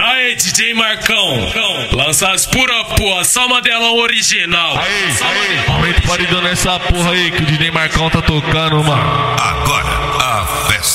Aê, DJ Marcão, lança as pura porra, só modelão original. Aí, aumenta o paredão nessa porra aí que o DJ Marcão tá tocando, mano. Agora a festa